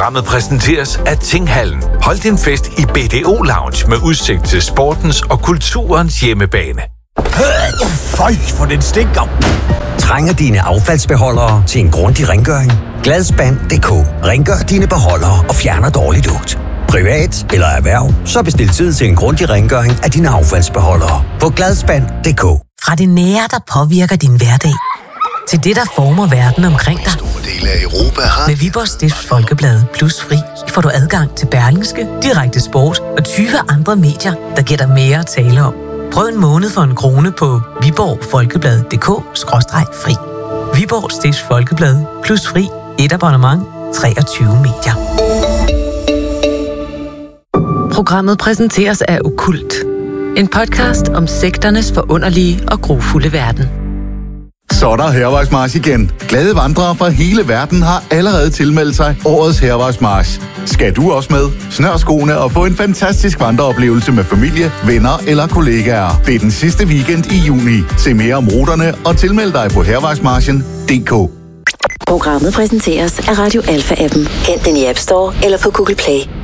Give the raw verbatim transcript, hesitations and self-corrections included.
Programmet præsenteres af Tinghallen. Hold din fest i B D O Lounge med udsigt til sportens og kulturens hjemmebane. Føj, for den stinker. Trænger dine affaldsbeholdere til en grundig rengøring? Gladspand punktum d k. Rengør dine beholdere og fjerner dårlig lugt. Privat eller erhverv, så bestil tid til en grundig rengøring af dine affaldsbeholdere på gladspand punktum d k. Fra det nære, der påvirker din hverdag, til det, der former verden omkring dig. Med Viborg Stifts Folkeblad Plus Fri får du adgang til Berlingske, Direkte Sport og tyve andre medier, der giver dig mere at tale om. Prøv en måned for en krone på viborg folkeblad punktum d k skråstreg fri. Viborg Stifts Folkeblad Plus Fri. Et abonnement. treogtyve medier. Programmet præsenteres af Okkult. En podcast om sekternes forunderlige og grufulde verden. Så er der Hærvejsmarch igen. Glade vandrere fra hele verden har allerede tilmeldt sig årets Hærvejsmarch. Skal du også med? Snør skoene og få en fantastisk vandreoplevelse med familie, venner eller kollegaer. Det er den sidste weekend i juni. Se mere om ruterne og tilmeld dig på hærvejsmarchen punktum d k. Programmet præsenteres af Radio Alpha-appen. Hent den i App Store eller på Google Play.